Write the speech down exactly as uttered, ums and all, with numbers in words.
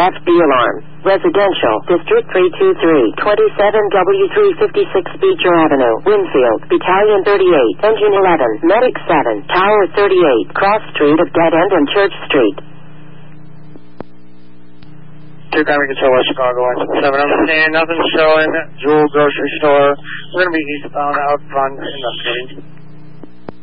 F B alarm. Residential, District three two three, twenty-seven W three fifty-six Beecher Avenue, Winfield, Battalion thirty-eight, Engine eleven, Medic seven, Tower thirty-eight, Cross Street of Dead End and Church Street. Two County Control, West Chicago, one seven. I'm seeing nothing showing. Jewel Grocery Store. We're going to be eastbound out front investigating.